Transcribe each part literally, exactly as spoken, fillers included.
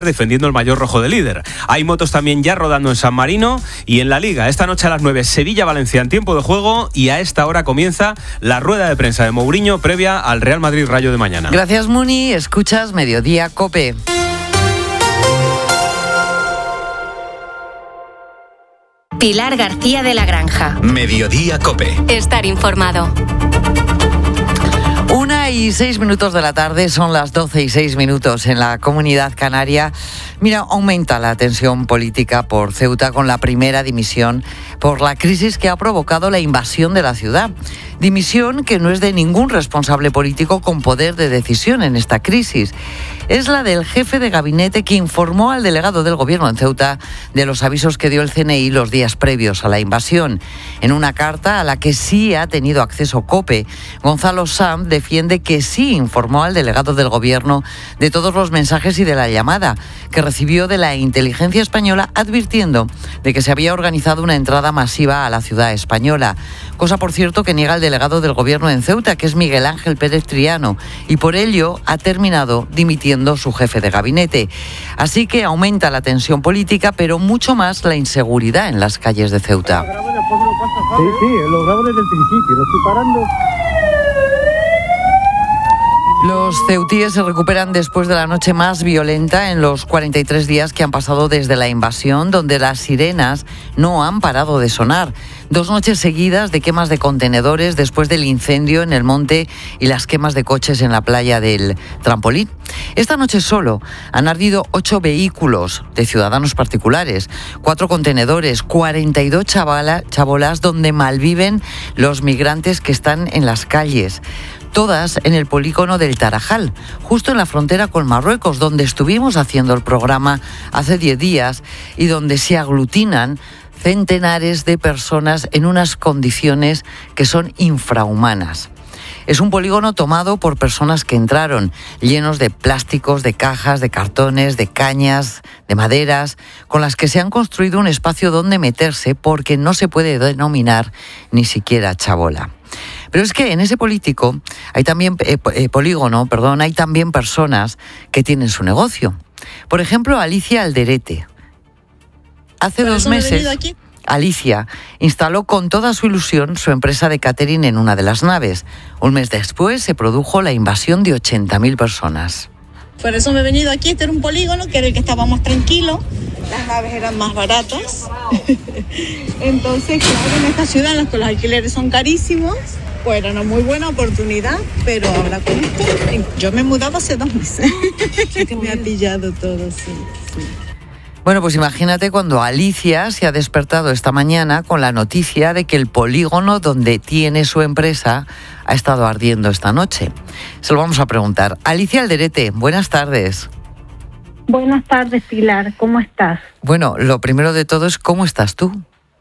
defendiendo el mayor rojo de líder. Hay motos también ya rodando en San Marino y en la Liga. Esta noche a las nueve, Sevilla-Valencia en tiempo de juego, y a esta hora comienza la rueda de prensa de Mourinho previa al Real Madrid-Rayo de mañana. Gracias, Muni. Escuchas Mediodía COPE. Pilar García de la Granja. Mediodía COPE. Estar informado. Una y seis minutos de la tarde, son las doce y seis minutos en la Comunidad Canaria. Mira, aumenta la tensión política por Ceuta con la primera dimisión por la crisis que ha provocado la invasión de la ciudad. Dimisión que no es de ningún responsable político con poder de decisión en esta crisis. Es la del jefe de gabinete que informó al delegado del gobierno en Ceuta de los avisos que dio el C N I los días previos a la invasión. En una carta a la que sí ha tenido acceso COPE, Gonzalo Sanz defiende que sí informó al delegado del gobierno de todos los mensajes y de la llamada que recibió de la inteligencia española, advirtiendo de que se había organizado una entrada masiva a la ciudad española. Cosa, por cierto, que niega el delegado del gobierno en Ceuta, que es Miguel Ángel Pérez Triano, y por ello ha terminado dimitiendo su jefe de gabinete. Así que aumenta la tensión política, pero mucho más la inseguridad en las calles de Ceuta. Sí, sí, lo grabo desde el principio, lo estoy parando. Los ceutíes se recuperan después de la noche más violenta en los cuarenta y tres días que han pasado desde la invasión, donde las sirenas no han parado de sonar. Dos noches seguidas de quemas de contenedores después del incendio en el monte y las quemas de coches en la playa del Trampolín. Esta noche solo han ardido ocho vehículos de ciudadanos particulares, cuatro contenedores, cuarenta y dos chavala, chabolas donde malviven los migrantes que están en las calles. Todas en el polígono del Tarajal, justo en la frontera con Marruecos, donde estuvimos haciendo el programa hace diez días y donde se aglutinan centenares de personas en unas condiciones que son infrahumanas. Es un polígono tomado por personas que entraron, llenos de plásticos, de cajas, de cartones, de cañas, de maderas, con las que se han construido un espacio donde meterse porque no se puede denominar ni siquiera chabola. Pero es que en ese político hay también eh, eh, polígono, perdón, hay también personas que tienen su negocio. Por ejemplo, Alicia Alderete. Hace dos meses, Alicia instaló con toda su ilusión su empresa de catering en una de las naves. Un mes después se produjo la invasión de ochenta mil personas. Por eso me he venido aquí. Este era un polígono que era el que estaba más tranquilo. Las naves eran más baratas. Entonces, claro, en esta ciudad en la que los alquileres son carísimos, pues era una muy buena oportunidad, pero ahora con esto, yo me mudaba hace dos meses. Me ha pillado todo, sí, sí. Bueno, pues imagínate cuando Alicia se ha despertado esta mañana con la noticia de que el polígono donde tiene su empresa ha estado ardiendo esta noche. Se lo vamos a preguntar. Alicia Alderete, buenas tardes. Buenas tardes, Pilar. ¿Cómo estás? Bueno, lo primero de todo es ¿cómo estás tú?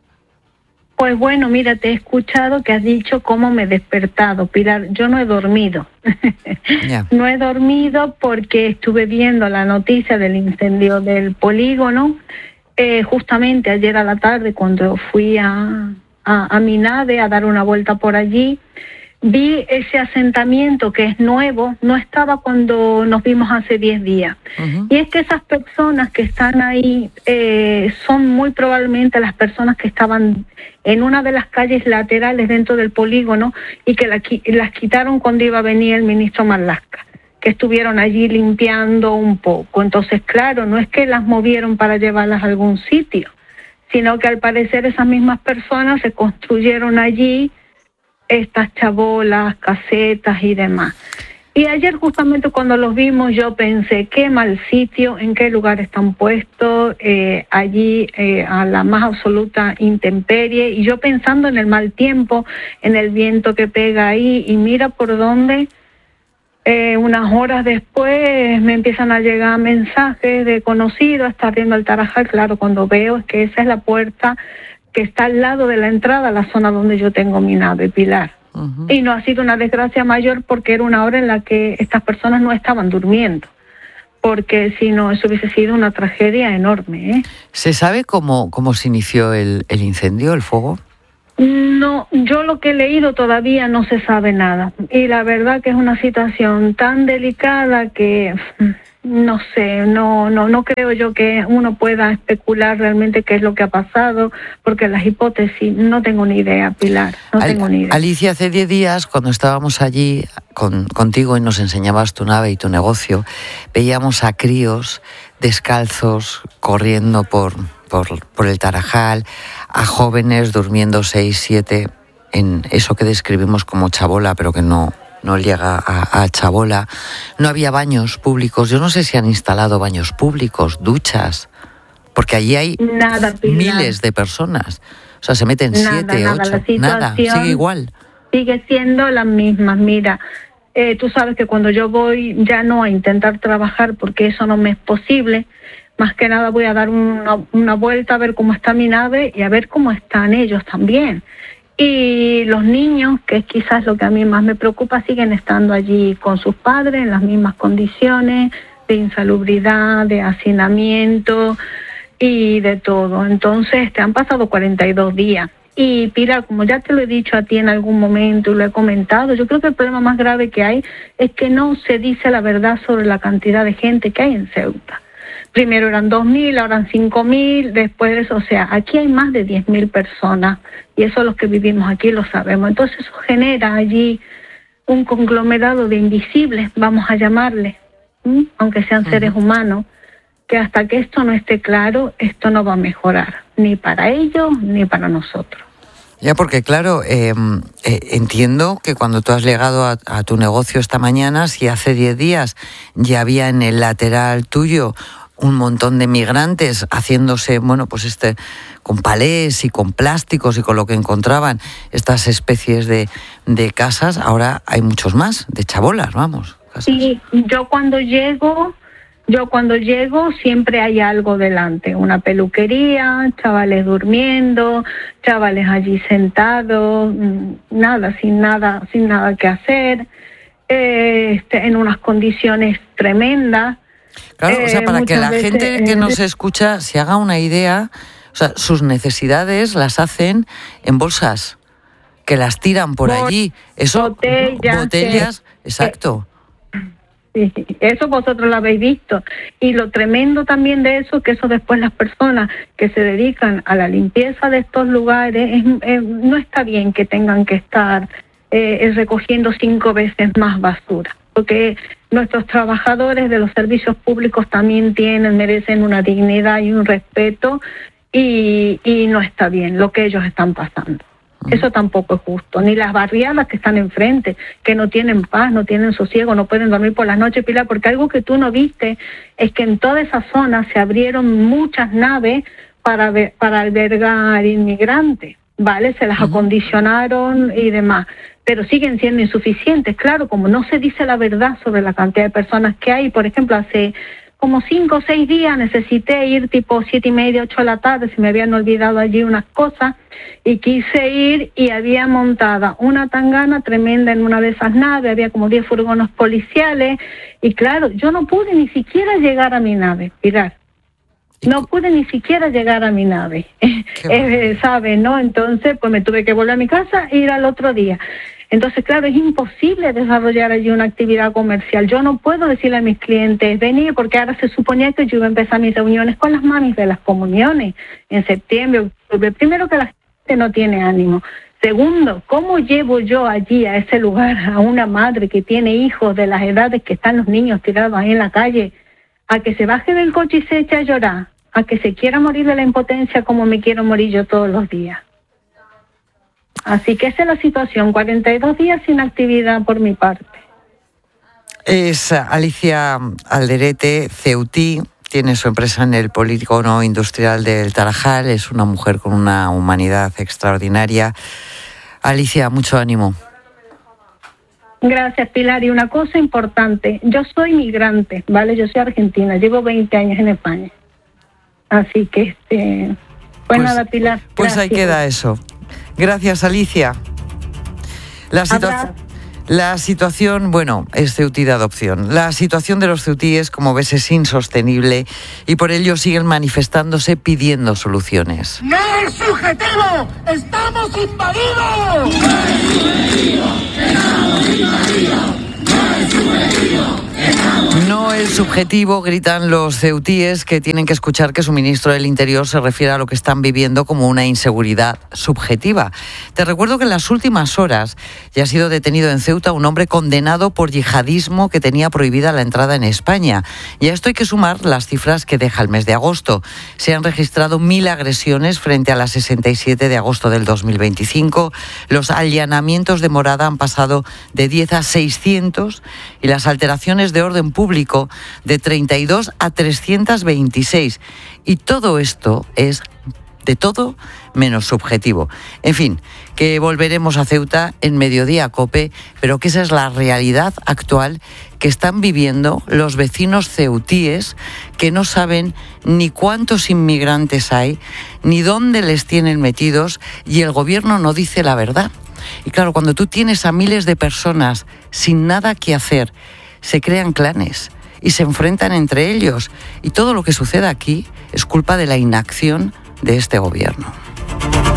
Pues bueno, mira, te he escuchado que has dicho cómo me he despertado. Pilar, yo no he dormido. Yeah. No he dormido porque estuve viendo la noticia del incendio del polígono. Eh, justamente ayer a la tarde, cuando fui a, a, a mi nave a dar una vuelta por allí, vi ese asentamiento que es nuevo, no estaba cuando nos vimos hace diez días. Uh-huh. Y es que esas personas que están ahí eh, son muy probablemente las personas que estaban en una de las calles laterales dentro del polígono y que la, las quitaron cuando iba a venir el ministro Marlaska, que estuvieron allí limpiando un poco. Entonces, claro, no es que las movieron para llevarlas a algún sitio, sino que al parecer esas mismas personas se construyeron allí estas chabolas, casetas y demás. Y ayer justamente cuando los vimos yo pensé, qué mal sitio, en qué lugar están puestos, eh, allí eh, a la más absoluta intemperie, y yo pensando en el mal tiempo, en el viento que pega ahí, y mira por dónde, eh, unas horas después me empiezan a llegar mensajes de conocidos, está abriendo el Tarajal. Claro, cuando veo es que esa es la puerta que está al lado de la entrada a la zona donde yo tengo mi nave, Pilar. Uh-huh. Y no ha sido una desgracia mayor porque era una hora en la que estas personas no estaban durmiendo, porque si no, eso hubiese sido una tragedia enorme, ¿eh? ¿Se sabe cómo, cómo se inició el, el incendio, el fuego? No, yo lo que he leído todavía no se sabe nada. Y la verdad que es una situación tan delicada que no sé, no, no, no creo yo que uno pueda especular realmente qué es lo que ha pasado, porque las hipótesis no tengo ni idea, Pilar, no Al, tengo ni idea. Alicia, hace diez días, cuando estábamos allí con, contigo y nos enseñabas tu nave y tu negocio, veíamos a críos descalzos corriendo por, por, por el Tarajal, a jóvenes durmiendo seis, siete en eso que describimos como chabola, pero que no... no llega a, a chabola. No había baños públicos. Yo no sé si han instalado baños públicos, duchas, porque allí hay nada, miles de personas. O sea, se meten nada, siete, nada, ocho, nada, sigue igual. Sigue siendo las mismas. Mira, eh, tú sabes que cuando yo voy ya no a intentar trabajar, porque eso no me es posible, más que nada voy a dar una, una vuelta a ver cómo está mi nave y a ver cómo están ellos también. Y los niños, que es quizás lo que a mí más me preocupa, siguen estando allí con sus padres en las mismas condiciones de insalubridad, de hacinamiento y de todo. Entonces, te han pasado cuarenta y dos días. Y Pilar, como ya te lo he dicho a ti en algún momento y lo he comentado, yo creo que el problema más grave que hay es que no se dice la verdad sobre la cantidad de gente que hay en Ceuta. Primero eran dos mil, ahora eran cinco mil, después de eso, o sea, aquí hay más de diez mil personas y eso los que vivimos aquí lo sabemos. Entonces eso genera allí un conglomerado de invisibles, vamos a llamarle, ¿m? aunque sean uh-huh. seres humanos, que hasta que esto no esté claro, esto no va a mejorar, ni para ellos ni para nosotros. Ya, porque claro, eh, eh, entiendo que cuando tú has llegado a, a tu negocio esta mañana, si hace diez días ya había en el lateral tuyo un montón de migrantes haciéndose, bueno, pues este, con palés y con plásticos y con lo que encontraban, estas especies de, de casas, ahora hay muchos más, de chabolas, vamos. Casas. Sí, yo cuando llego, yo cuando llego siempre hay algo delante, una peluquería, chavales durmiendo, chavales allí sentados, nada, sin nada, sin nada que hacer, eh, este, en unas condiciones tremendas. Claro, o sea, para eh, que la veces, gente que nos escucha se haga una idea, o sea, sus necesidades las hacen en bolsas, que las tiran por allí. Eso, botellas, botellas, que, exacto. Sí, eso vosotros lo habéis visto. Y lo tremendo también de eso, que eso después las personas que se dedican a la limpieza de estos lugares, es, es, no está bien que tengan que estar eh, recogiendo cinco veces más basura. Porque nuestros trabajadores de los servicios públicos también tienen, merecen una dignidad y un respeto y, y no está bien lo que ellos están pasando. Eso tampoco es justo. Ni las barriadas que están enfrente, que no tienen paz, no tienen sosiego, no pueden dormir por las noches, Pilar, porque algo que tú no viste es que en toda esa zona se abrieron muchas naves para, para albergar inmigrantes, ¿vale? Se las acondicionaron y demás, pero siguen siendo insuficientes. Claro, como no se dice la verdad sobre la cantidad de personas que hay, por ejemplo, hace como cinco o seis días necesité ir tipo siete y media, ocho de la tarde, se me habían olvidado allí unas cosas, y quise ir y había montada una tangana tremenda en una de esas naves, había como diez furgones policiales, y claro, yo no pude ni siquiera llegar a mi nave, Pilar. No pude ni siquiera llegar a mi nave, eh, ¿sabes? ¿No? Entonces, pues me tuve que volver a mi casa e ir al otro día. Entonces, claro, es imposible desarrollar allí una actividad comercial. Yo no puedo decirle a mis clientes, venir, porque ahora se suponía que yo iba a empezar mis reuniones con las mamis de las comuniones en septiembre, octubre. Primero, que la gente no tiene ánimo. Segundo, ¿cómo llevo yo allí a ese lugar a una madre que tiene hijos de las edades que están los niños tirados ahí en la calle, a que se baje del coche y se eche a llorar, a que se quiera morir de la impotencia como me quiero morir yo todos los días? Así que esa es la situación, cuarenta y dos días sin actividad por mi parte. Es Alicia Alderete, ceutí, tiene su empresa en el polígono industrial del Tarajal, es una mujer con una humanidad extraordinaria. Alicia, mucho ánimo. Gracias, Pilar. Y una cosa importante, yo soy migrante, ¿vale? Yo soy argentina, llevo veinte años en España. Así que, este, pues, pues nada, Pilar. Pues gracias. Ahí queda eso. Gracias, Alicia. La, situa- la situación, bueno, es ceutí de adopción. La situación de los ceutíes, como ves, es insostenible y por ello siguen manifestándose pidiendo soluciones. ¡No es subjetivo! ¡Estamos invadidos! ¡No es subjetivo! ¡Estamos invadidos! ¡No es subjetivo! ¡Estamos No es subjetivo, gritan los ceutíes, que tienen que escuchar que su ministro del Interior se refiere a lo que están viviendo como una inseguridad subjetiva. Te recuerdo que en las últimas horas ya ha sido detenido en Ceuta un hombre condenado por yihadismo que tenía prohibida la entrada en España. Y a esto hay que sumar las cifras que deja el mes de agosto. Se han registrado mil agresiones frente a las sesenta y siete de agosto del dos mil veinticinco. Los allanamientos de morada han pasado de diez a seiscientos y las alteraciones de orden público de treinta y dos a trescientos veintiséis. Y todo esto es de todo menos subjetivo. En fin, que volveremos a Ceuta en Mediodía Cope, pero que esa es la realidad actual que están viviendo los vecinos ceutíes, que no saben ni cuántos inmigrantes hay, ni dónde les tienen metidos, y el gobierno no dice la verdad. Y claro, cuando tú tienes a miles de personas sin nada que hacer, se crean clanes y se enfrentan entre ellos. Y todo lo que sucede aquí es culpa de la inacción de este gobierno.